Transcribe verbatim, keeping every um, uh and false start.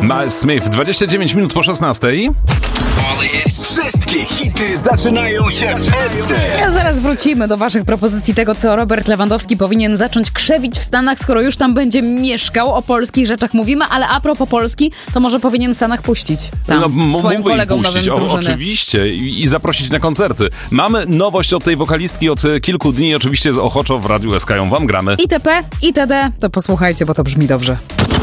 Miles Smith, dwadzieścia dziewięć minut po szesnastej. Wszystkie hity zaczynają się w Esce. A zaraz wrócimy do waszych propozycji tego, co Robert Lewandowski powinien zacząć krzewić w Stanach, skoro już tam będzie mieszkał. O polskich rzeczach mówimy, ale a propos Polski, to może powinien w Stanach puścić tam no, m- swoim kolegom puścić, nowym z o, drużyny. Oczywiście I, i zaprosić na koncerty. Mamy nowość od tej wokalistki od kilku dni. Oczywiście z ochoczo w Radiu S K ją wam gramy. itp. itd. To posłuchajcie, bo to brzmi dobrze.